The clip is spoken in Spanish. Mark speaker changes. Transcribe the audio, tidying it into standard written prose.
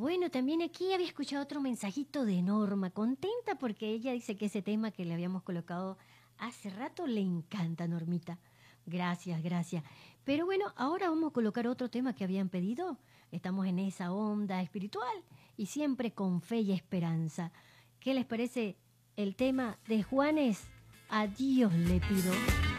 Speaker 1: Bueno, también aquí había escuchado otro mensajito de Norma, contenta porque ella dice que ese tema que le habíamos colocado hace rato le encanta, Normita. Gracias, gracias. Pero bueno, ahora vamos a colocar otro tema que habían pedido. Estamos en esa onda espiritual y siempre con fe y esperanza. ¿Qué les parece el tema de Juanes? A Dios le pido.